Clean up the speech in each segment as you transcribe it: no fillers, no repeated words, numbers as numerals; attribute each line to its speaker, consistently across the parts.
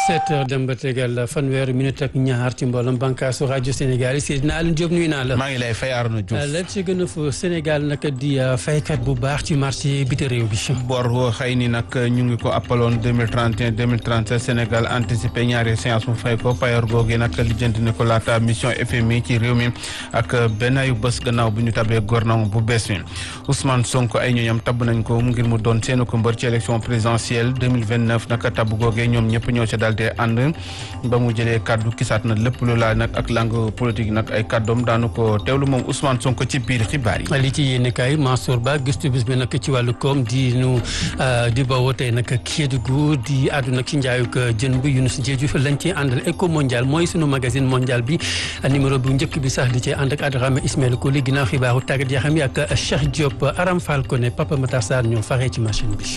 Speaker 1: 7h dem ba tegal fanweeri minute ak ñaar ci mbooloom bànqaasu rajo Sénégal yi Seydina Alioune Diop nuyu naa la.
Speaker 2: maa ngi lay fay Arona Diouf.
Speaker 1: lan ci gën a fa Sénégal nag di faykat bu baax ci marché biti réew bi.
Speaker 2: bor xëy ni nag ñu ngi ko appaloon 2031 2037 Sénégal anticipé ñaari séance mu fay ko payor googu nag lijjanti ne ko laata mission FMI ci réew mi ak benn ayu bés gannaaw bu ñu tabee gouvernement bu bees mi Ousmane Sonko ay ñooñam tabb nañ ko ngir mu doon seenu ko mbër ci élection présidentielle 2029 nag tabb googee ñoom ñëpp ñoo ca daal di ànd ba mu jëlee kaddu kisaat na lépp lu laal nag ak langue politique nag ay kaddoom daanu ko teewlu moom Ousmane Sonko ci biir xibaar yi.
Speaker 1: li ci yéen kay Mansour Ba gëstu bis bi nag ci wàllu koom di bawoo tey nag Kédougou di àdduna ci njaayug jën bi Younouss Diedhiou lañ ci àndal Eco Mondial mooy sunu magazine mondial bi numéro bu njëkk bi sax di ci ànd ak Adrame Ismaël Koli ginnaaw xibaaru tàggat yaram yi ak Cheikh Diop Aram Fall Koné Papa Matar Sarr ñoo faree ci machine bi.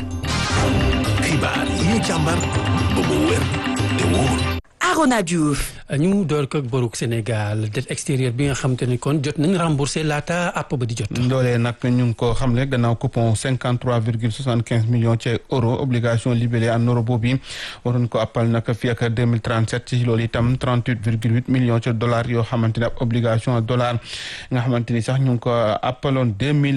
Speaker 3: xibaar yi ñu càmbar ba mu wér te wóor. Arona Diouf.
Speaker 1: ñu door ko ak boruk Sénégal dette extérieure bi nga xam te ne kon jot nañ remboursé laata àpp ba di jot.
Speaker 2: loolee nag ñu ngi ko xamle gannaaw coupon 53,75 millions ci euro obligation libellée en euro boobu waroon ko appal nag fii ak 2037 ci loolu itam 38,8 millions ci dollars yoo xamante ne ab obligation dollar nga xamante ni sax ñu ngi ko appaloon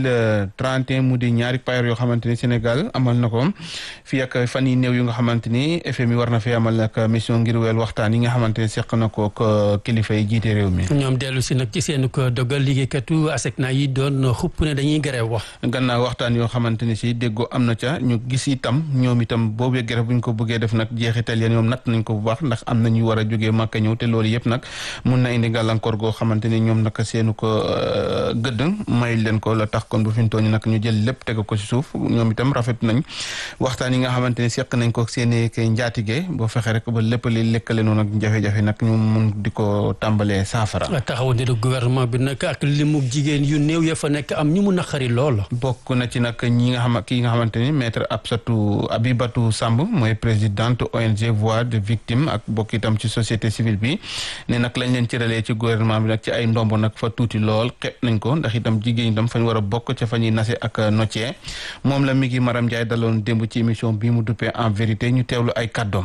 Speaker 2: 2031 mu di ñaari payor yoo xamante ni Sénégal amal na ko fii ak fan yi néew yu nga xamante ni FMI war na fee amal nag mission ngir wel waxtaan yi nga xamante ne seq na ko kilifa yi jiite réew mi.
Speaker 1: ñoom dellu si nag ci seen ko dogal liggéeykatu ASECNA yi doon xupp ne dañuy grève wax.
Speaker 2: gannaaw waxtaan yoo xamante ni si déggoo am na ca ñu gis itam ñoom itam boobee grève bu ñu ko bëggee def nag jeexital yéen ñoom natt nañ ko bu baax ndax am na ñu war a jógee Màkka ñëw te loolu yëpp nag mun na indi gàllankoor goo xamante ni ñoom nag seenu ko gëdd may leen ko la tax kon bu fi ñu toll nag ñu jël lépp teg ko si suuf ñoom itam rafet nañ waxtaan yi nga xamante ni seq nañ ko seen i njaatige boo fexe rek ba lépp li lekkale noonu ak jafe-jafe nag ñu mun di ko tàmbalee saafara.
Speaker 1: taxawu ne gouvernement bi nag ak limu jigéen yu néew ya fa nekk am ñu mu naqari lool.
Speaker 2: bokk na ci nag kii nga xamante ni maître Abibatou Samb mooy présidente ONG Voix de Victimes ak bokk itam ci société civile bi ne nag lañ leen cëralee ci gouvernement bi nag ci ay ndombo nag fa tuuti lool xeeb nañ ko ndax itam jigéen itam fañ war a bokk ca fa ñuy nase ak noccee moom la mi ngi Maram Ndiaye daloon démb ci émission bi mu duppee en vérité ñu teewlu ay kàddoom.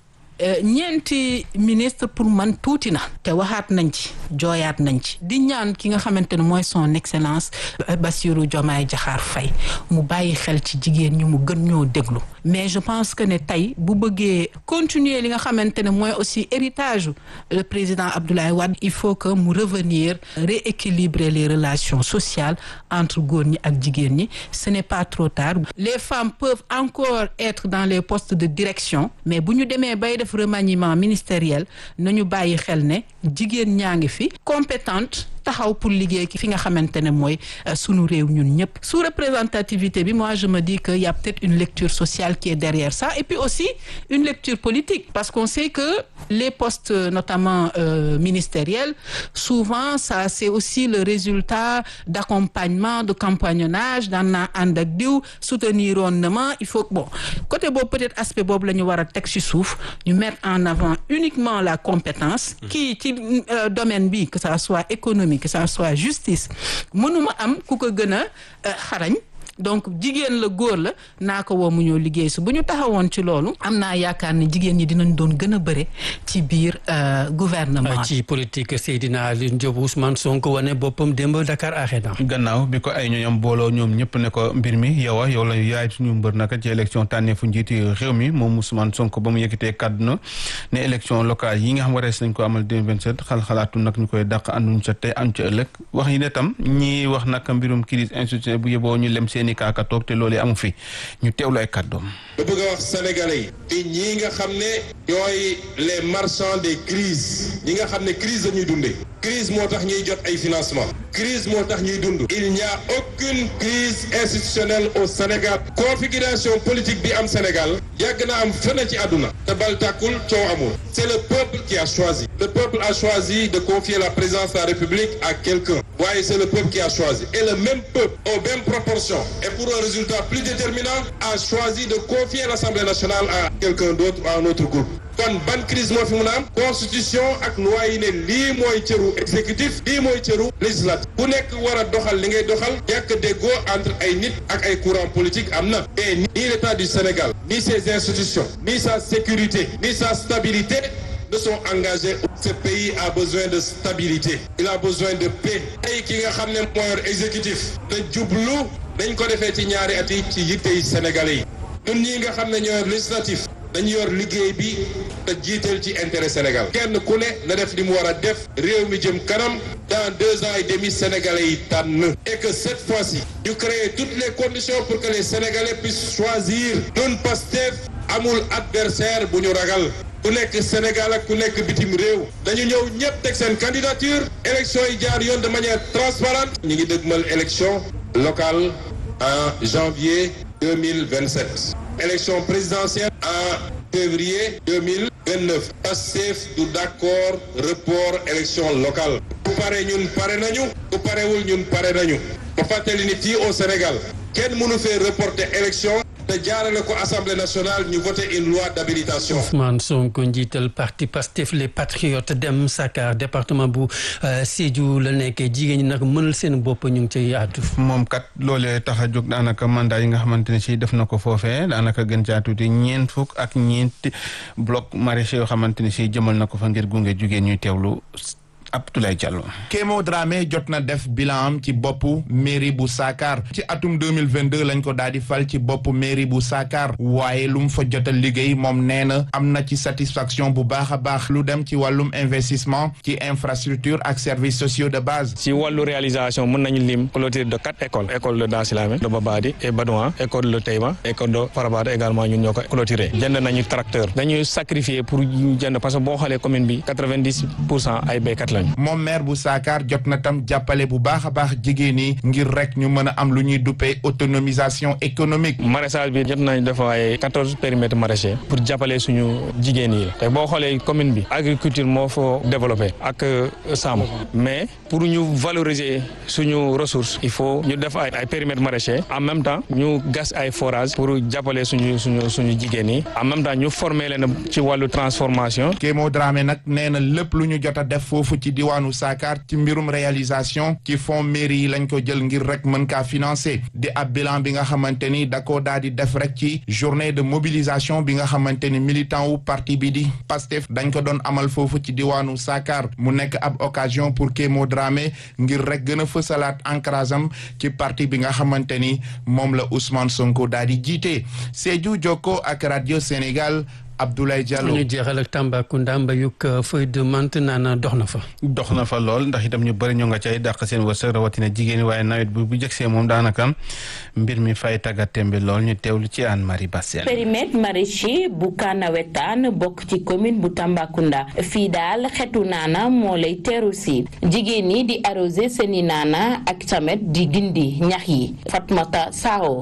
Speaker 4: ñeenti ministre pour man tuuti na te waxaat nañ ci jooyaat nañ ci di ñaan ki nga xamante ne mooy son excellence Bassirou Diomaye Diakhar Faye mu bàyyi xel ci jigéen ñi mu gën ñoo déglu mais je pense que ne tey bu bëggee continuer li nga xamante ne mooy aussi héritage le président Abdoulaye Wade il faut que mu revenir rééquilibrer les relations sociales entre góor ñi ak jigéen ñi ce n'est pas trop tard les femmes peuvent encore être dans les postes de direction mais bu ñu demee bay def remaniement ministériel nañu bàyyi xel ne jigéen ñaa ngi fi compétente taxaw pour liggéey ki fi nga xamante ne mooy sunu réew ñun ñëpp sous représentativité bi moi je me dis que y a peut-être une lecture sociale qui est derrière ça et puis aussi une lecture politique parce qu'on sait que les postes notamment ministériels souvent ça c'est aussi le résultat d'accompagnement de compagnonnage daan naa ànd ak diw soutenir woon na ma il faut bon côté boobu peut-être aspect boobu la ñu war a teg ci suuf ñu mettre en avant uniquement la compétence kii ci domaine bi que ça soit économique que ça soit justice mënuma am ku ko gën a xarañ donc jigéen la góor la naa ko woo mu ñëw liggéey su bu ñu taxawoon ci loolu am naa yaakaar ne jigéen ñi dinañ doon gën a bëre ci biir gouvernement
Speaker 1: ci politique Seydina Alioune Diop Ousmane Sonko wane boppam démb Dakar Arena.
Speaker 2: gannaaw bi ko ay ñooñam booloo ñoom ñëpp ne ko mbir mi yow la yaay suñu mbër naka ci élection tànneefu njiiti réew mi moom Ousmane Sonko ba mu yëkkatee kàddu na ne élection locale yi nga xam warees nañ ko amal 2027 xalaatu nag ñu koy dàq ànduñ ca tey am ca ëllëg wax yi ne tam ñi wax nag mbirum crise institutionnelle bu yeboo ñu lem seen kaaka toog te loolu amu fi ñu teewlu ay kàddoom.
Speaker 5: da bëgg a wax sénégalais yi te ñii nga xam ne ñooy les marchands des crises ñi nga xam ne crise la ñuy dundee crise moo tax ñuy jot ay financement crise moo tax ñuy dund il n'y a aucune crise institutionnelle au Sénégal configuration politique bi am Sénégal yàgg na am fenn ci àdduna te bal tàkkul coow amul c'est le peuple qui a choisi le peuple a choisi de confier la présidence de la République à quelqu'un waaye c'est le peuple qui a choisi et le même peuple aux mêmes proportions et pour un résultat plus déterminant a choisi de confier l'Assemblée nationale à quelqu'un d'autre ou à un autre groupe kon ban crise moo fi mun a am constitution ak loi yi ne lii mooy cëru exécutif lii mooy cëru législatif ku nekk war a doxal li ngay doxal ñàkk déggoo entre ay nit ak ay courant politique am na et ni l'état du Sénégal ni ses institutions ni sa sécurité ni sa stabilité ne sont engagés. Ce pays a besoin de stabilité. Il a besoin de paix. tey ki nga xam ne mooy yor exécutif te jublu dañ ko defee ci ñaari at yi ci yittey sénégalais yi ñun ñi nga xam ne ñoo yor législatif dañu yor liggéey bi te jiital ci intérêt Sénégal kenn ku ne na def li mu war a def réew mi jëm kanam dans 2 ans et demi sénégalais yi tànn et que cette fois-ci ñu créer toutes les conditions pour que les sénégalais puissent choisir. ñun Pastef amul adversaire bu ñu ragal ku nekk Sénégal ak ku nekk bitim réew dañu ñëw ñëpp teg seen candidature élection yi jaar yoon de manière transparente ñu ngi dëgmal élection locale en janvier 2027 élection présidentielle en février 2029 Pastef du d'accord report élection locale bu pare ñun pare nañu bu parewul ñun pare nañu ba fàttali ni fii au Sénégal kenn mënu fee reporter élection te jaarale ko Assemblée nationale ñu voté une loi d'habilitation.
Speaker 1: Ousmane Sonko njiital parti Pastef les patriotes dem Sakar département bu Sédhiou la nekkee jigéen ñi nag mënal seen bopp ñu ngi cay àddu.
Speaker 2: moom kat loolee tax a jóg daanaka mandat yi nga xamante ne si def na ko foofee daanaka gën caa tuuti ñeent fukk ak ñeenti bloc maraîcher yoo xamante ne si jëmal na ko fa ngir gunge jigéen ñuy teewlu. Abdoulaye Diallo.
Speaker 6: Kémo Dramé jot na def bilan am ci boppu mairie bu Sakar ci atum 2022 lañ ko daal di fal ci boppu mairie bu Sakar waaye lu mu fa jot a liggéey moom nee na am na ci satisfaction bu baax a baax lu dem ci wàllum investissement ci infrastructure ak services sociaux de base.
Speaker 7: ci wàllu réalisation mën nañu lim clôture de 4 écoles école de Dansilame de Babadi et Badouan école de Taïba école de Farabada également ñun ñoo ko clôturé jënd nañu tracteur dañuy sacrifier pour ñu jënd parce que boo xoolee commune bi 90% ay béykat la.
Speaker 6: moom maire bu Sakar jot na tam jàppale bu baax a baax jigéen ñi ngir rek ñu mën a am lu ñuy duppee autonomisation économique.
Speaker 7: maraîchage bi jot nañ def ay 14 périmètres maraîchers pour jàppale suñu jigéen yi te boo xoolee commune bi agriculture moo fa développé ak sàmm mais pour ñu valoriser suñu ressource il faut ñu def ay périmètres maraîchers en même temps ñu gas ay forages pour jàppale suñu jigéen yi en même temps ñu former leen ci wàllu transformation.
Speaker 6: Kémo Dramé nag nee na lépp lu ñu jot a def foofu ci diwaanu Sakar ci mbirum réalisation ci fonds mairie yi lañ ko jël ngir rek mën kaa financer di ab bilan bi nga xamante ni da koo daal di def rek ci journée de mobilisation bi nga xamante ni militant wu parti bi di Pastef dañ ko doon amal foofu ci diwaanu Sakar mu nekk ab occasion pour Kémo Dramé ngir rek gën a fësalaat ancrage am ci parti bi nga xamante ni moom la Ousmane Sonko daal di jiite Sédhiou Jokko ak Radio Sénégal. Abdoulaye Diallo.
Speaker 1: ñu jeexal ak Tambacounda mbayuk feuille de menthe naana dox na fa
Speaker 2: lool ndax itam ñu bëri ñoo nga cay dàq seen wërsëg rawatina jigéen waaye nawet bu jëgsee moom daanaka mbir mi fay tàggatémbe lool ñu teewlu ci Anne-Marie Bassène.
Speaker 8: périmètre maraîcher bu Kanawetaan bokk ci commune bu Tambacounda fii daal xetu naana moo lay teeru si jigéen ñi di arroser seeni naana ak tamit di gindi ñax yi Fatmata Sao.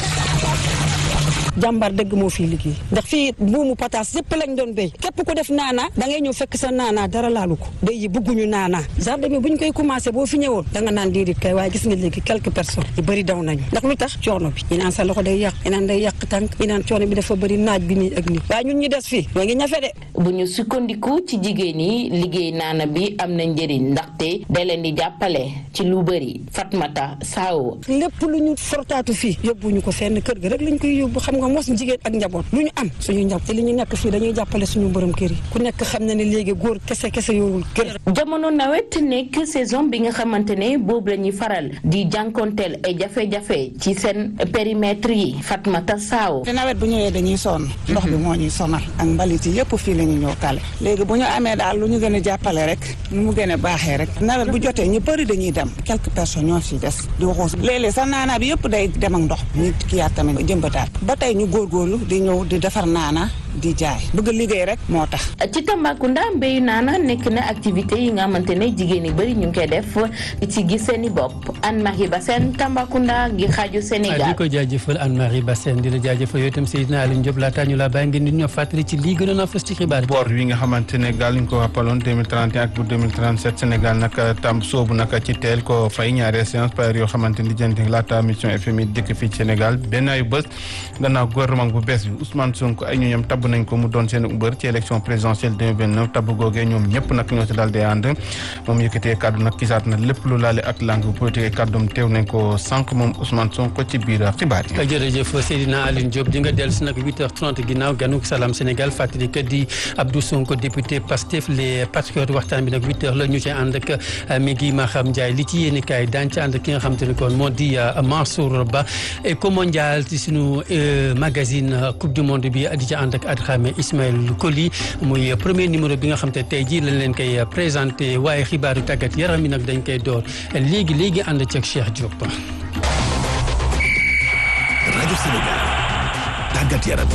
Speaker 9: jàmbar dëgg moo fii liggéey ndax fii buumu pataas yëpp lañ doon béy képp ku def naana da ngay ñëw fekk sa naana dara laalu ko béy yi bëgguñu naana jardin bi bu ñu koy commencé boo fi ñëwoon da nga naan déedéet kay waaye gis nga léegi quelques personnes yu bëri daw nañu ndax lu tax coono bi ñi naan sa loxo day yàq ñi naan day yàq tànk ñi naan coono bi dafa bëri naaj bi nii ak nii waaye ñun ñu des fii ñoo ngi ñafe de.
Speaker 8: bu ñu sukkandiku ci jigéen yi liggéey naana bi am na njëriñ ndaxte day leen di jàppale ci lu bëri Fatmata Sao.
Speaker 9: lépp lu ñu fortaatu fii yóbbuñu ko fenn kër ga rek lañ koy yóbbu xam nga mos jigéen ak njaboot lu ñu am suñu njaboot te li ñu nekk fii dañuy jàppale suñu borom kër yi ku nekk xam na ne léegi góor kese yorul kër.
Speaker 8: jamono nawet nekk saison bi nga xamante ne boobu la ñuy faral di jànkonteel ay jafe-jafe ci seen périmètre yi Fatmata Sao.
Speaker 10: te nawet bu ñëwee dañuy sonn ndox bi moo ñuy sonal ak mbalit yi yëpp fii la ñu ñëw kale léegi bu ñu amee daal lu ñu gën a jàppale rek nu mu gën a baaxee rek nawet bu jotee ñu bëri dañuy dem quelques personnes ñoo fi des di waxoo léeg-léeg sa naana bi yëpp day dem ak ndox ñu kiyaat tamit jëmbataat ba tey ñu góorgóorlu di ñëw di defar naana di jaay bëgg liggéey rek moo tax.
Speaker 8: ci Tambacounda mbéyu naana nekk na activité yi nga xamante ne jigéen yi bëri ñu ngi koy def ci gis seen i bopp Anne-Marie Bassène Tambacounda gi xaaju Sénégal.
Speaker 1: di ko jaajëfal Anne-Marie Bassène di la jaajëfal yow itam Seydina Aliou Diop laataa ñu la bàyyi ngeen di ñoo fàttali ci lii gënoon a fës ci xibaar.
Speaker 2: boor wi nga xamante ne gaal ñu ko rappaloon 2031 ak bu 2037 Sénégal nag tam soobu nag ci teel ko fay ñaari séance par yoo xamante ni jënd laata mission FMI dëkk fii ci Sénégal benn ayu bés gannaaw gouvernement bu bees bi Ousmane Sonko ay ñoñam tabb tabb nañ ko mu doon seen mbër ci élection présidentielle 2029 tabb googee ñoom ñëpp nag ñoo ci daal di ànd moom yëkkatee kàddu nag gisaat na lépp lu laale ak langue politique kàddum teew nañ ko sànq moom Ousmane Sonko ci biir xibaar yi.
Speaker 1: jërëjëf Seydina Aline Diop di nga dellu si nag 8h30 ginnaaw ganuk Salam Sénégal fàttali que di Abdou Sonko député Pastef les patriotes waxtaan bi nag 8h la ñu ci ànd ak Migui Maham Ndiaye li ci yéeni kaay daañu ci ànd ak ki nga xam te ne kon moo di Mansour Ba Eco Mondial ci sunu magazine coupe du monde bi di ci ànd ak Adramé Ismaël Koli muy premier numéro bi nga xam te tey jii lañ leen koy présenté waaye xibaaru tàggat yaram yi nag dañ koy door léegi ànd ci ak Cheikh Diop.
Speaker 3: rajo Sénégal tàggat yaram.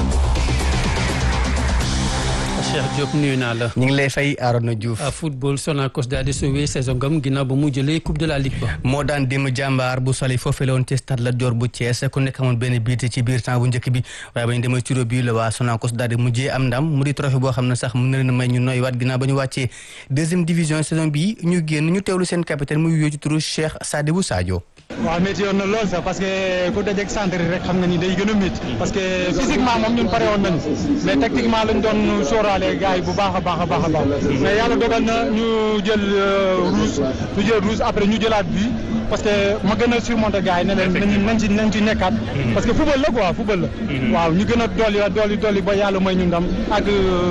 Speaker 1: Cheikh Diop nuyu naa la.
Speaker 11: ñu ngi lay fay Arona Diouf.
Speaker 1: football Sonacos daal di sauvé saison gam ginnaaw ba mu jëlee coupe de la ligue ba.
Speaker 11: moo daan démb jàmbaar bu sali foofee la woon ci stade Lat Dior bu Thiès ku nekk amoon benn biit ci biir temps bu njëkk bi waaye ba ñu demee tiro bi la waa Sonacos daal di mujjee am ndam mu di trophée boo xam ne sax mën na leen may ñu noy waat ginnaaw ba ñu wàccee deuxième division saison bi ñu génn ñu teewlu seen capitaine muy yooyu ci turu Cheikh Sadibou Sadio.
Speaker 12: waaw métti yoon na lool sax parce que ku dajeeg centre rek xam nga ni day gën a métti parce que physiquement moom ñun pare woon nañu mais tactiquement lañ doon sóoraale gars yi bu baax a baax mais yàlla dogal na ñu jël rouge après ñu jëlaat bi parce que ma gën a surmonter gars yi ne leen nañ ci nekkaat parce que football la quoi football la waaw ñu gën a dolli ba yàlla may ñu ndam ak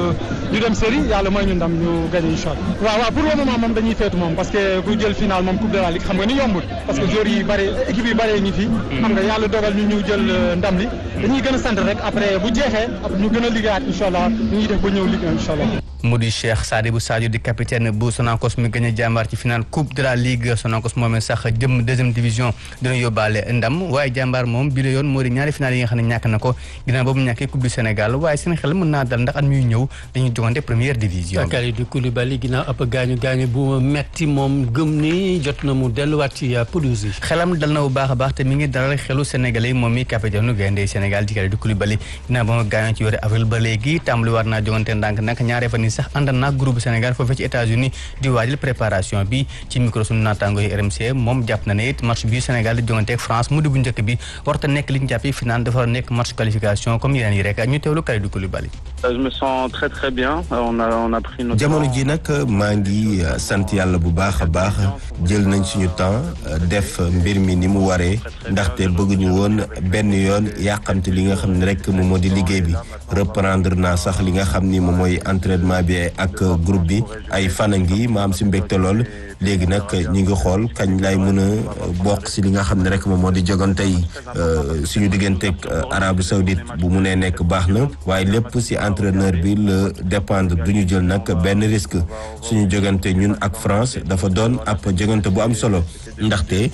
Speaker 12: ñu dem série yàlla may ñu ndam ñu gagné incha allah waaw pour le moment moom dañuy feetu moom parce que ku jël final moom coupe de la ligue xam nga ni yombul parce que joueurs yi bari équipe yi bari ngi fi xam nga yàlla dogal ñu jël ndam li dañuy gën a sant rek après bu jeexee ñu gën a liggéeyaat incha allah ñuy def ba ñëw liggéey incha allah.
Speaker 11: mu di Cheikh Sadibou Sadio di capitaine bu Sonacos mi gagné jàmbaar ci final coupe de la ligue Sonacos moomee sax jëm deuxième division dina yóbbaale ndam waaye jàmbaar moom bi la yoon moo di ñaari final yi nga xam ne ñàkk na ko ginnaaw boobu ñàkkee coupe du Sénégal waaye seen xel mën naa dal ndax at muy ñëw dañuy jogante première division.
Speaker 1: Kalidou Koulibaly ginnaaw ab gaañu bu metti moom gëm ni jot na mu delluwaat ci pelouse yi.
Speaker 11: xelam dal na bu baax a baax te mi ngi dalal xelu Sénégalais yi moom mi capitaine nu gaynde Sénégal di Kalidou Koulibaly ginnaaw ba ma gaañoo ci weeru avril ba léegi tàmbali war naa jogante ndànk nag ñaaree fan yi sax àndal naa groupe Sénégal foofee ci États-Unis di waajal préparation bi ci micro sunu naataango yi RMC moom jàpp na ne it match bi Sénégal di jogante ak France mu di bu njëkk bi warta nekk li ñu jàpp final dafa war a nekk match qualification comme yeneen yi rek ñu teewlu Kalidou Koulibaly.
Speaker 13: Je me sens très très bien. On a pris notre
Speaker 14: jamono ji nag maa ngi sant yàlla bu baax a baax jël nañ suñu temps def mbir mi ni mu waree ndaxte bëgguñu woon benn yoon yàqamte li nga xam ne rek moom moo di liggéey bi reprendre naa sax li nga xam ni moom mooy entraînement bi ak groupe bi ay fan a ngi ma am si mbégte lool léegi nag ñi ngi xool kañ lay mën a bokk si li nga xam ne rek moom moo di jogante yi suñu digganteeg Arabie Saoudite bu mu nee nekk baax na waaye lépp si entraîneur bi la dépendre du ñu jël nag benn risque suñu jogante ñun ak France dafa doon ab jogante bu am solo ndaxte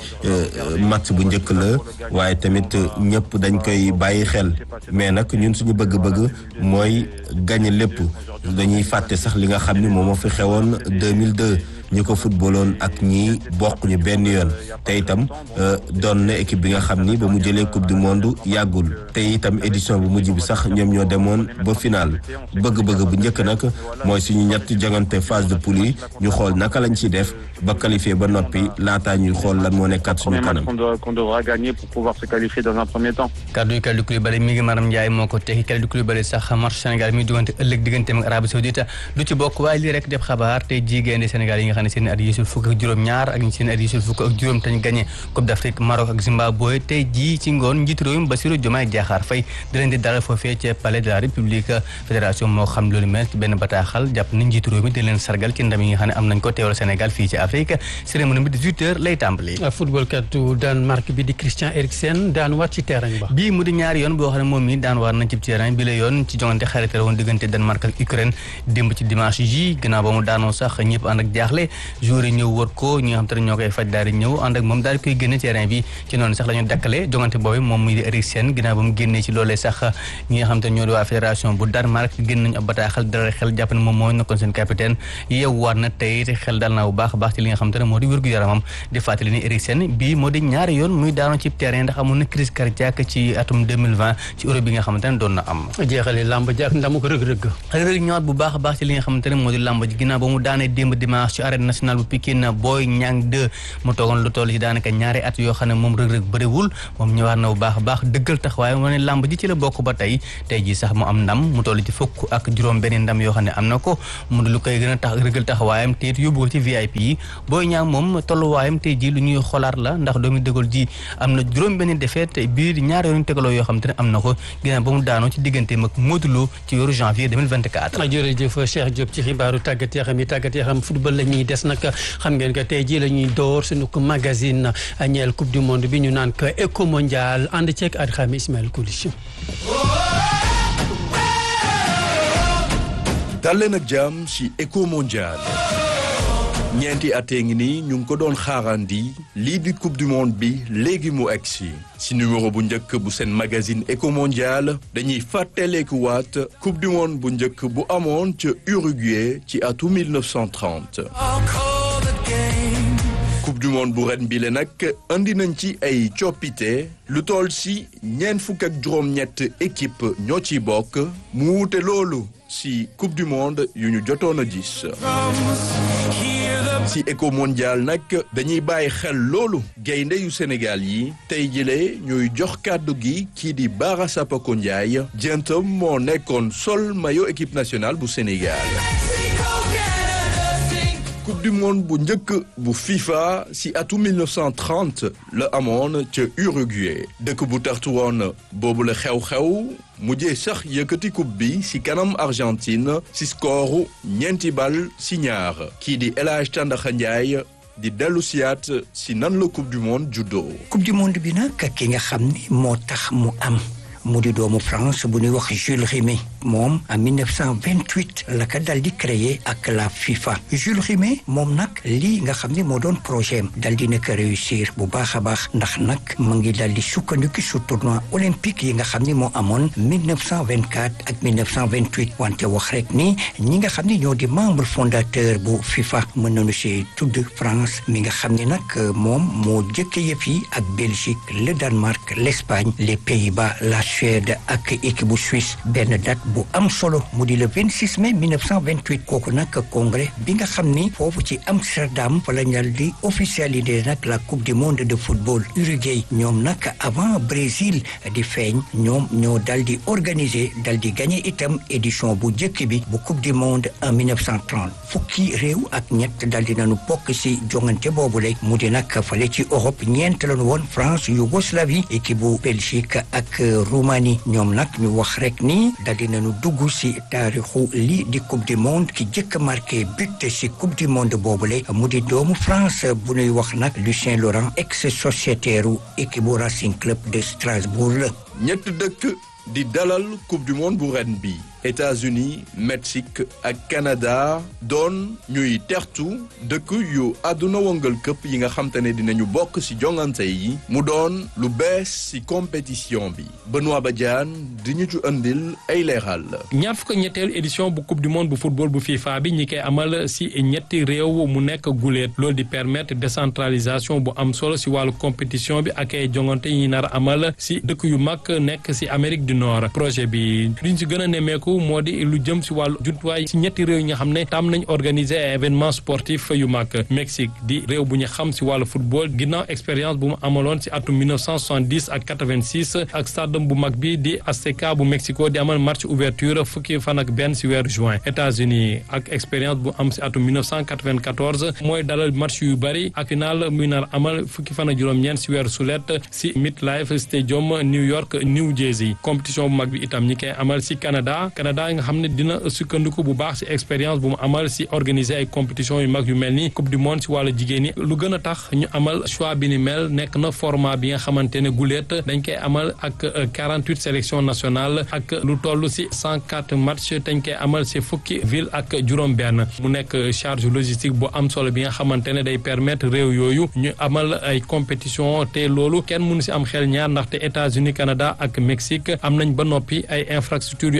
Speaker 14: match bu njëkk la waaye tamit ñëpp dañ koy bàyyi xel mais nag ñun suñu bëgg-bëgg mooy gagner lépp dañuy fàtte sax li nga xam ni moom moo fi xewoon 2002 ñi ko footballoon ak ñii bokk ñu benn yoon te itam doon na équipe bi nga xam ni ba mu jëlee coupe du monde yàggul te itam édition bu mujj bi sax ñoom ñoo demoon ba final bëgg-bëgg bu njëkk nag mooy suñu ñetti jogante phase de poule yi ñu xool naka lañ ci def ba qualifié ba noppi laataa ñuy xool lan moo nekkat suñu kanam.
Speaker 13: qu'on devra gagner pour pouvoir se qualifier dans un premier temps.
Speaker 11: kaddu yi Kalidou Koulibaly mi ngi Maram Ndiaye moo ko tekki Kalidou Koulibaly sax match Sénégal mi diggante ëllëg digganteem ak Arabie Saoudite du ci bokk waaye lii rek def xabaar te jigéen Sénégal yi nga xam ne seen at yéesul fukk ak juróom-ñaar ak seen at yéesul fukk ak juróom tañ gagné Coupe d'Afrique Maroc ak Zimbabwe tey jii ci ngoon njiitu réew mi Bassirou Diomaye Diakhar Faye di leen di dalal foofee ca palais de la République fédération moo xam loolu mel ci benn bataaxal jàpp na njiitu réew mi di leen sargal ci ndam yi nga xam ne am nañ ko teewal Sénégal fii ci Afrique cérémonie bi 18h lay tàmbali.
Speaker 1: football katu Danemark bi di Christian Eriksen daan war ci terrain ba.
Speaker 11: bii mu di ñaari yoon boo xam ne moom mi daan war nañ ci terrain bi la yoon ci jongante xarit la woon diggante Danemark ak Ukraine démb ci dimanche ji gannaaw ba mu daanoo sax ñëpp ànd ak jaaxle joueurs yi ñëw wër ko ñi nga xam te ne ñoo koy faj daal di ñëw ànd ak moom daal di koy génne terrain bi ci noonu sax la ñu dakkale jongante boobu moom muy di Eriksen ginnaaw ba mu génnee ci loolee sax ñi nga xam te ne ñoo di waa fédération bu Danemark génn nañu ab bataaxal dara xel jàpp ne moom moo nekkoon seen capitaine yeewu war na tey te xel dal na bu baax a baax ci li nga xam te ne moo di wér-gu-yaramam di fàttali ni Eriksen bii moo di ñaari yoon muy daanoo ci terrain ndax amoon na crise cardiaque ci atum 2020 ci Europe bi nga xamante ne doon na am
Speaker 1: jeexale lamb ji ak ndamu ko rëg-rëg
Speaker 11: ñëwaat bu baax a baax ci li nga xamante ne moo di lamb ji ginnaaw ba mu daanee démb dimanche ci arène arène nationale bu Pikine Boy Niang 2 mu toogoon lu toll ci daanaka ñaari at yoo xam ne moom Reug Reug bëriwul moom ñëwaat na bu baax a baax dëggal taxawaay mu ne làmb ji ci la bokk ba tey ji sax mu am ndam mu toll ci fukk ak juróom benn ndam yoo xam ne am na ko mu lu koy gën a tax rëgal taxawaayam te it yóbbu ko ci VIP yi Boy Niang moom tolluwaayam tey ji lu ñuy xolaat la ndax doomi dëggal ji am na juróom benn défaite biir ñaari yoon tegaloo yoo xam te ne am na ko ginnaaw ba mu daanoo ci diggante mag Modou Lo ci weeru janvier 2024.
Speaker 1: jërëjëf Cheikh Diop ci xibaaru tàggat yaram football la ñuy des nag xam ngeen que tey jii la ñuy door suñu ko magazine ñeel coupe du monde bi ñu naan ko Eco Mondial ànd ceeg ak xam Ismaël Koulish.
Speaker 15: dal leen ak jàmm ci Eco Mondial ñeenti atee ngi nii ñu ngi ko doon xaarandi lii di coupe du monde bi léegi mu egsi ci numéro bu njëkk bu seen magazine Eco Mondial dañuy fàttalekuwaat coupe du monde bu njëkk bu amoon ca Uruguay ci atu 1930. coupe du monde bu ren bi le nag andi nañ ci ay coppite lu toll ci ñeent fukk ak juróom-ñett équipe ñoo ciy bokk mu wuute loolu ci coupe du monde yu ñu jotoon a gis. ci Eco Mondial nag dañuy bàyyi xel loolu gaynde yu Sénégal yi tey jile ñuy jox kàddu gi kii di Bara Sapako Ndiaye jëntam moo nekkoon sol maillot équipe nationale bu Sénégal. coupe du monde bu njëkk bu FIFA ci atu 1930 la amoon ca Uruguay dëkk bu tartu woon boobu la xew-xew mujjee sax yëkkati coupe bi ci kanam Argentine ci score ñeenti bal ci ñaar kii di El Hadj Tandaxa Ndiaye di dellu siyaat ci nan la coupe du monde juddoo.
Speaker 16: coupe du monde bi nag ki nga xam ni moo tax mu am mu di doomu France bu ñuy wax Jules Rimet moom en 1928 la ka dal di créé ak la FIFA Jules Rimet moom nag lii nga xam ne moo doon projet am dal di nekk réussir bu baax a baax ndax nag mu ngi dal di sukkandiku su tournoi olympique yi nga xam ne moo amoon 1924 ak 1928 wante wax rek ni ñi nga xam ne ñoo di membre fondateur bu FIFA mën nañu si tudd France mi nga xam ne nag moom moo jëkke yëf yi ak Belgique le Danemark l'Espagne les Pays-Bas la Suède ak équipe bu Suisse benn date bu am solo mu di le 26 mai 1928 kooku nag congrès bi nga xam ni foofu ci Amsterdam fa la ñu di officialiser nag la coupe du monde de football Uruguay ñoom nag avant Brésil di feeñ ñoom ñoo dal di organiser dal di gagné itam édition bu njëkk bi bu coupe du monde en 1930 fukki réew ak ñett dal di nañu bokk ci jongante boobule mu di nag fale ci Europe ñeent lañu woon France Yougoslavie équipe bu Belgique ak Roumanie ñoom nag ñu wax rek ni dal di nañu dugg ci taarixu lii di coupe du monde ki jëkk marqué but ci coupe du monde boobule mu di doomu France bu ñuy wax nag Lucien Laurent ex sociétaire u équipe bu Racing Club de Strasbourg la.
Speaker 15: ñett dëkk di dalal coupe du monde bu ren bi États-Unis Mexique ak Canada doon ñuy tertu dëkk yu àdduna wëngal këpp yi nga xam te ne dinañu bokk ci jongante yi mu doon lu bees ci compétition bi Benoît Badiane di ñu ci andil ay leeral.
Speaker 17: ñaar fukk ñetteelu édition bu coupe du monde bu football bu FIFA bi ñi koy amal ci ñetti réew mu nekk guléet loolu di permettre décentralisation bu am solo ci wàllu compétition bi ak ay jongante yi nar a amal ci dëkk yu mag nekk ci Amérique du Nord projet bi liñ ci gën a nemmeeku moo di lu jëm ci wàllu jumtuwaay ci ñetti réew yi nga xam ne tam nañ organiser ay événement sportif yu mag Mexique di réew bu ñu xam ci wàllu football ginnaaw expérience bu mu amaloon ci atum 1970 ak 86 ak stade bu mag bi di Azteca bu Mexico di amal match ouverture fukki fan ak benn ci weeru juin États-Unis ak expérience bu am ci atum 1994 mooy dalal match yu bari ak final muy nar amal fukki fan ak juróom-ñeent ci weeru sulet ci MetLife Stadium New York New Jersey compétition bu mag bi itam ñi koy amal ci Canada nga xam ne dina sukkandiku bu baax ci expérience bu mu amal ci organiser ay compétition yu mag yu mel ni coupe du monde ci wàllu jigéen ñi lu gën a tax ñu amal choix bi ni mel nekk na format bi nga xamante ne guléet dañ koy amal ak 48 sélection nationale ak lu toll ci 104 match dañ koy amal ci fukki ville ak juróom-benn mu nekk charge logistique bu am solo bi nga xamante ne day permettre réew yooyu ñu amal ay compétition te loolu kenn mënu ci am xel ñaar ndaxte États-Unis Canada ak Mexique am nañ ba noppi ay infrastructures yu am solo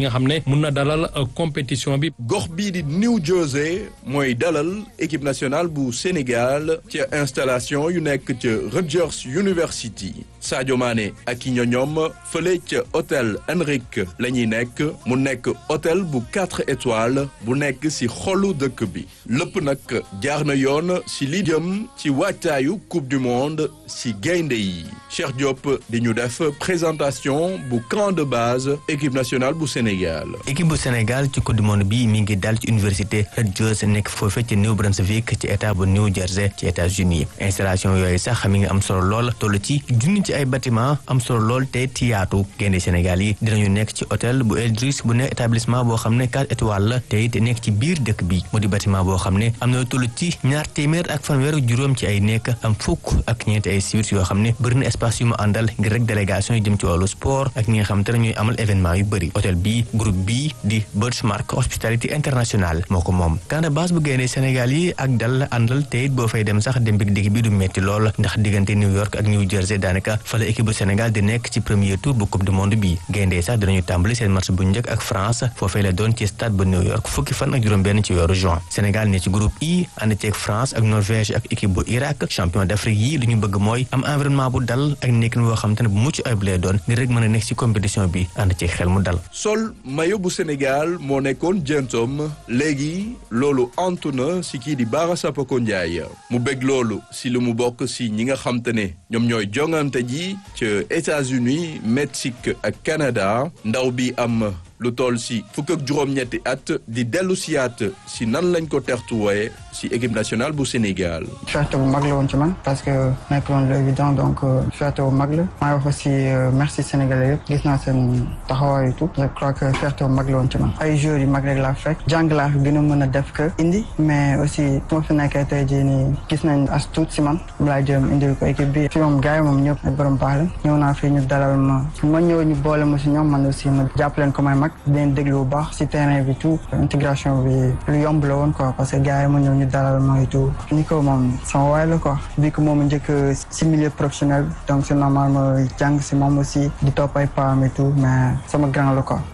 Speaker 17: nga xam ne mun na dalal compétition bi.
Speaker 15: gox bii di New Jersey mooy dalal équipe nationale bu Sénégal ci installation yu nekk ca Rutgers University. Sadio Mané ak i ñoñoom fële ca hôtel Henrik la ñuy nekk mu nekk hôtel bu 4 étoiles bu nekk ci xolu dëkk bi lépp nag jaar na yoon ci li jëm ci waajtaayu coupe du monde ci gaynde yi Cheikh Diop di ñu def présentation bu camp de base équipe nationale bu Sénégal.
Speaker 11: équipe bu Sénégal ci coupe du monde bi mi ngi dal ci université Rutgers nekk foofee ci New Brunswick ci état bu New Jersey ci États-Unis installation yooyu sax mi ngi am solo lool toll ci junni ci ay bâtiment am solo lool te tiyaatu gaynde Sénégal yi dinañu nekk ci hôtel bu Eldridge bu nekk établissement boo xam ne 4 étoiles la te it nekk ci biir dëkk bi mu di bâtiment boo xam ne am na toll ci 200 ak fanweer juróom ci ay nekk am fukk ak ñeenti ay suites yoo xam ne bëri na espace yu mu àndal ngir rek délégation yu jëm ci wàllu sport ak ñi nga xam te ne ñuy amal événement yu bëri hôtel bi groupe bi di Birchmark Hospitality International moo ko moom camp de base bu gaynde Sénégal yi ak dal la àndal te it boo fay dem sax dem bi dikk bi du metti lool ndax diggante New York ak New Jersey daanaka fa la équipe bu Sénégal di nekk ci premier tour bu coupe du monde bi gaynde sax dinañu tàmbali seen match bu njëkk ak France foofee la doon ci stade bu New York fukki fan ak juróom-benn ci weeru juin Sénégal ne ci groupe I ànd ceeg France ak Norvège ak équipe bu Irak champion d'Afrique yi li ñu bëgg mooy am environnement bu dal ak nekkin boo xam te ne bu mucc ayib lay doon ngir rek mën a nekk ci compétition bi ànd ceeg xel mu dal.
Speaker 15: sol maillot bu Sénégal moo nekkoon jëntoom léegi loolu antu na si kii di Bara Sapoko Ndiaye mu bëgg loolu si lu mu bokk si ñi nga xam te ne ñoom ñooy jongante ji ca États-Unis Mexique ak Canada ndaw bi am lu toll si fukk ak juróom-ñetti at di dellu siyaat si nan lañ ko tertuwee si équipe nationale bu Sénégal.
Speaker 18: fierté bu mag la woon ci man parce que nekk woon lu évident donc fierté bu mag la maa ngi wax aussi merci sénégalais yëpp gis naa seen taxawaay tout je crois que fierté bu mag la woon ci man ay joueurs yu mag rek laa fekk jàng laa gën a mën a def que indi mais aussi su ma fi nekkee tey jii nii gis nañ as tuut si man mu laa jëm indil ko équipe bi fi moom gars yi moom ñëpp ay borom baax la ñëw naa fii ñu dalal ma ñëw ñu boole ma si ñoom man aussi ma jàpp leen ko may mag dinañ déglu bu baax si terrain bi tout intégration bi lu yomb la woon quoi parce que gars yi ma ñëw ñu dalal ma et tout ni ko moom sama waay la quoi bi ko moom njëkk si milieu professionnel donc c'est normal ma jàng si moom aussi di topp ay paam et tout mais sama grand la quoi.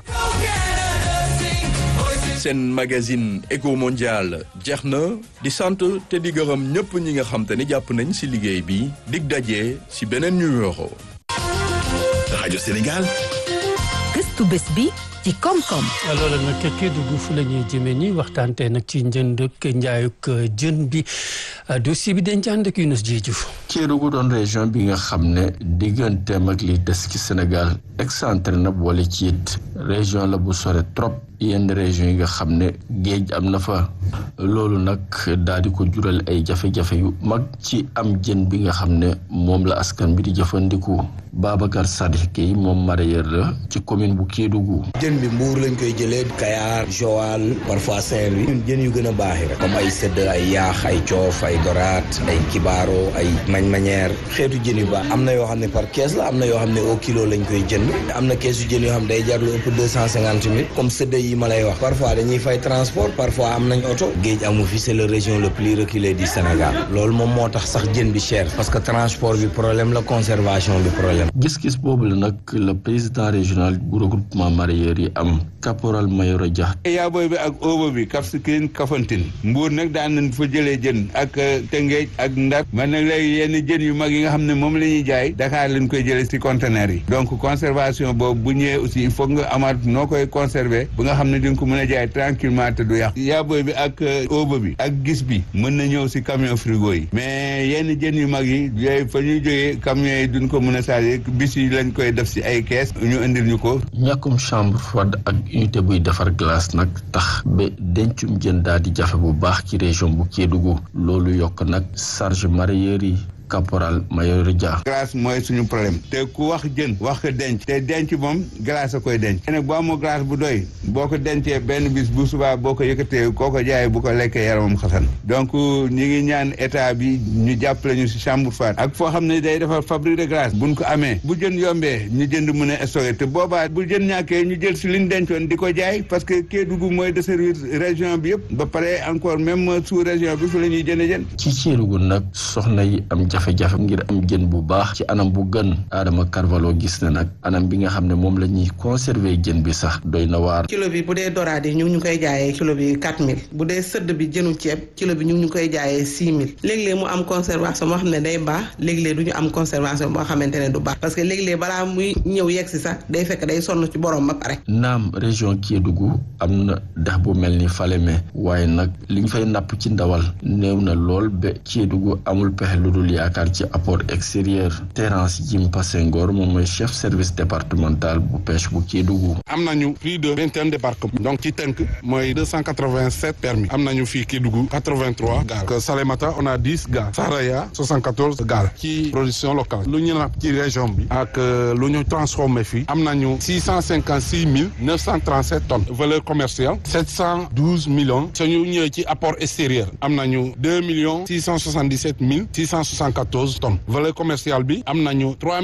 Speaker 15: seen magazine Éco Mondial jeex na di sant te di gërëm ñëpp ñi nga xam te ne jàpp nañ si liggéey bi dig daje si beneen numéro.
Speaker 3: rajo Sénégal.
Speaker 19: gëstu bés bi ci koom-koom.
Speaker 1: loolu nag Kédougou fu la ñuy jëmee nii waxtaante nag ci njënd ak njaayuk jën bi dossier bi dañ ci ànd ak Younouss Diédhiou.
Speaker 20: Kédougou doon région bi nga xam ne digganteem ak li des ci Sénégal excentré na boole ci it région la bu sore trop yenn région yi nga xam ne géej am na fa loolu nag daal di ko jural ay jafe-jafe yu mag ci am jën bi nga xam ne moom la askan bi di jëfandiku. Babacar Sadiki yi moom mareyeur la ci commune bu Kédougou.
Speaker 21: jën bi Mbuur lañ koy jëlee Kayar Joal parfois Saint-Louis ñun jën yu gën a baax yi rek comme ay sëdd ay yaax ay coof ay doraat ay kibaaro ay mañ-mañeer xeetu jën yu baax am na yoo xam ne par kees la am na yoo xam ne au kilo lañ koy jënd am na kees yu jën yoo xam ne day jar lu ëpp 250 000 comme sëdd yi ma lay wax parfois dañuy fay transport parfois am nañ oto géej amu fi c'est la région le plus reculée du Sénégal loolu moom moo tax sax jën bi cher parce que transport bi problème la conservation bi problème.
Speaker 20: gis-gis boobu la nag le président régional bu regroupement mareyeur yi am caporal Mayoro Dia.
Speaker 22: Yaaboy bi ak Obo bi Cap Skirring Kafountine Mbuur nag daan nañ fa jëlee jën ak Tëngéej ak Ndar man nag léegi yenn jën yu mag yi nga xam ne moom la ñuy jaay Dakar lañ koy jëlee ci conteneurs yi donc conservation boobu bu ñëwee aussi il faut nga amaat noo koy conserver ba nga xam ne di nga ko mën a jaay tranquillement te du yàq Yaaboy bi ak Obo bi ak gis bi mën na ñëw ci camion frigo yi mais yenn jën yu mag yi yooyu fa ñuy jógee camions yi duñ ko mën a charger bis yi lañ koy def ci ay kees ñu indil ñu ko.
Speaker 20: ñàkkum chambre froide ak unité buy defar glace nag tax ba dencum jën daal di jafe bu baax ci région bu Kédougou loolu yokk nag charge mareyeur yi. caporal Mayoro Dia.
Speaker 22: glace mooy suñu problème te ku wax jën wax ko denc te denc moom glace a koy denc te nag boo amoo glace bu doy boo ko dencee benn bis bu subaa boo ko yëkkatee koo ko jaayee bu ko lekkee yaramam xasan donc ñi ngi ñaan état bi ñu jàppale ñu ci chambre froide ak foo xam ne day defar fabrique de glace buñ ko amee bu jën yombee ñu jënd mën a stocké te boobaa bu jën ñàkkee ñu jël ci liñ dencoon di ko jaay parce que Kédougou mooy desservir région bi yëpp ba pare encore même sous région bi fi la ñuy jënd jën.
Speaker 20: ci Kédougou nag soxna yi am jafe-jafe ngir am jën bu baax ci anam bu gën. Adama Carvalho gis na nag anam bi nga xam ne moom la ñuy conserver jën bi sax doy na waar.
Speaker 4: kilo bi bu dee dorade yi ñu ngi koy jaayee kilo bi 4000 bu dee sëdd bi jënu ceeb kilo bi ñu ngi koy jaayee 6000 léeg-léeg mu am conservation boo xam ne day baax léeg-léeg du ñu am conservation boo xamante ne du baax parce que léeg-léeg balaa muy ñëw yegg si sax day fekk day sonn ci borom ba pare.
Speaker 20: naam région Kédougou am na dex bu mel ni Falémé waaye nag liñ fay napp ci ndawal néew na lool ba Kédougou amul pexe lu dul yaakaar ci apport extérieur. Terence Jimpa Senghor moom mooy chef service départemental bu pêche bu Kédougou.
Speaker 5: am nañu plus de 21 débarquements donc ci tënk mooy 287 permis am nañu fii Kédougou 83 gaal que Salémata on a 10 gaal Saraya 74 gaal ci production locale lu ñu napp ci région bi ak lu ñu transformé fii am nañu 656 937 tonnes valeur commerciale 712 millions suñu ñëwee ci apport extérieur am nañu 2 677 674 tonnes valeur commerciale bi am nañu 3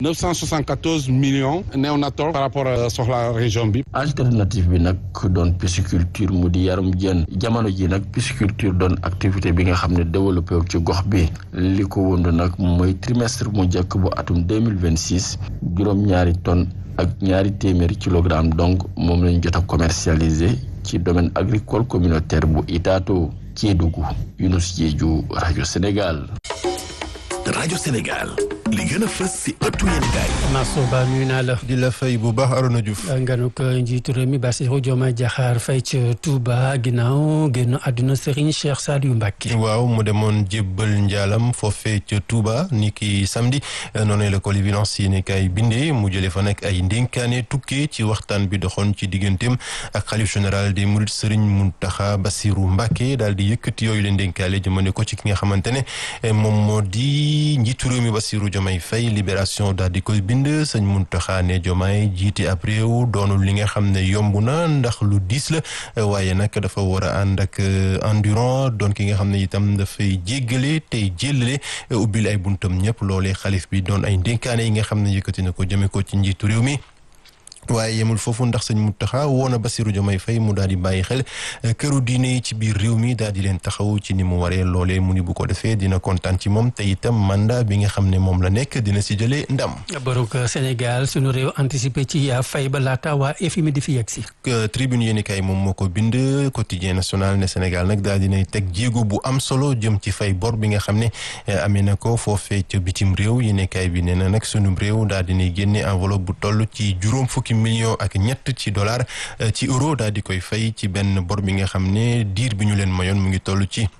Speaker 5: 974 millions néew na tool par rapport à soxla région bi.
Speaker 20: alternative bi nag doon pisciculture mu di yarum jën jamono ji nag pisciculture doon activité bi nga xam ne développé wu ci gox bi li ko wund nag mooy trimestre mu njëkk bu atum 2026 juróom-ñaari tonnes ak ñaari téeméeri kilogramme donc moom lañ jot a commercialisé ci domaine agricole communautaire bu Itato Kédougou. Younous Diédhiou rajo Sénégal.
Speaker 3: rajo Sénégal li gën a fës si ëttu yéenekaay.
Speaker 1: Marceau Ba nuyu naa la.
Speaker 23: di la fay bu baax Arona Diouf.
Speaker 1: nganuk njiitu réew mi Bassirou Diomaye Diakhar Faye ca Touba ginnaaw génn àdduna Serigne Cheikh Saliou Mbacké.
Speaker 23: waaw mu demoon jébbal njaalam foofee ca Touba ni ki samedi noonu la ko l'évidence yéenekaay bindee mu jëlee fa nag ay ndénkaane tukkee ci waxtaan bi doxoon ci digganteem ak xalif général des Mourides Serigne Mountakha Bassirou Mbacké daal di yëkkati yooyu leen ndénkaale jëmale ko ci ki nga xamante ne moom moo di njiitu réew mi Bassirou Diomaye Faye libération daal di koy bind sëñ Mountakha ne Diomaye jiite ab réew doonul li nga xam ne yomb na ndax lu diis la waaye nag dafa war a ànd ak endurant doon ki nga xam ne itam dafay jéggale tey jéllale ubbil ay buntam ñëpp loolee xalif bi doon ay ndénkaane yi nga xam ne yëkkati na ko jëme ko ci njiitu réew mi. waaye yemul foofu ndax sëñ Mountakha woo na Bassirou Diomaye Faye mu daal di bàyyi xel këru diine yi ci biir réew mi daal di leen taxaw ci ni mu waree loolee mu ni bu ko defee dina kontaan ci moom te itam mandat bi nga xam ne moom la nekk dina si jëlee ndam.
Speaker 1: baruk Sénégal sunu réew anticipé ci fay ba laata waa FMI di fi yegg si.
Speaker 23: tribune yéenekaay moom moo ko bind quotidien national ne Sénégal nag daal dinay teg jéego bu am solo jëm ci fay bor bi nga xam ne amee na ko foofee ca bitim réew yéenekaay bi nee na nag sunu réew daal dinay génne enveloppe bu toll ci juróom fukki millions ak ñett ci dollar ci euro daal di koy fay ci benn bor bi nga xam ne diir bi ñu leen mayoon mu ngi toll ci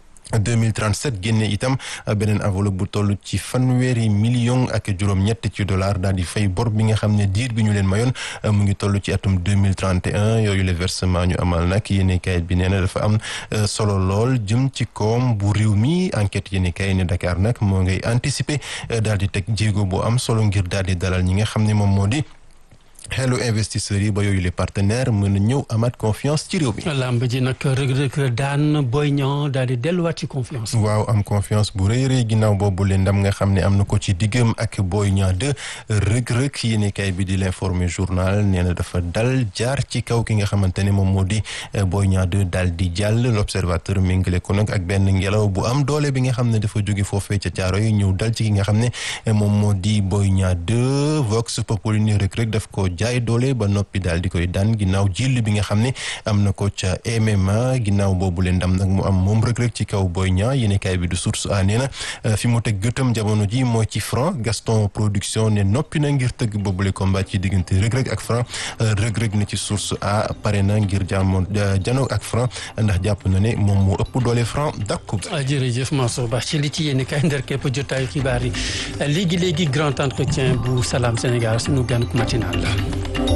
Speaker 23: 2037 génne itam beneen enveloppe bu toll ci fanweeri million ak juróom-ñett ci dollar daal di fay bor bi nga xam ne diir bi ñu leen mayoon mu ngi toll ci atum 2031 yooyu le versement ñu amal nag yéenekaay bi nee na dafa am solo lool jëm ci koom bu réew mi enquête yéenekaay ne Dakar nag moo ngay anticiper daal di teg jéego bu am solo ngir daal di dalal ñi nga xam ne moom moo di xelu investisseurs yi ba yooyu les partenaires mën a ñëw amaat confiance ci réew mi.
Speaker 1: lamb ji nag Reug daan Boy Niang daal di delluwaat ci confiance.
Speaker 23: waaw am confiance bu rëy rëy ginnaaw boobu leen ndam nga xam ne am na ko ci diggam ak Boy Niang 2 Reug yéenekaay bi di l'informer journal nee na dafa dal jaar ci kaw ki nga xamante ne moom moo di Boy Niang 2 daal di jàll l'observateur méngale ko nag ak benn ngelaw bu am doole bi nga xam ne dafa jóge foofee ca caaro yi ñëw dal ci ki nga xam ne moom moo di Boy Niang 2 Vox Populi ni Reug daf ko jaay doole ba noppi daal di koy daan ginnaaw jël bi nga xam ne am na ko ca MMA ginnaaw boobu leen ndam nag mu am moom Reug ci kaw Boy Niang yéenekaay bi du source a nee na fi mu teg gëtam jamono ji mooy ci Franc Gaston production ne noppi na ngir tëgg boobule combat ci diggante Reug ak Franc Reug ne ci source a pare na ngir jano ak Franc ndax jàpp na ne moom moo ëpp doole Franc dakku
Speaker 1: jërëjëf Mansour Ba ci li ci yéenekaay ndar képp jotaayu xibaar yi léegi grand entretien bu Salam Sénégal suñu gan matinal la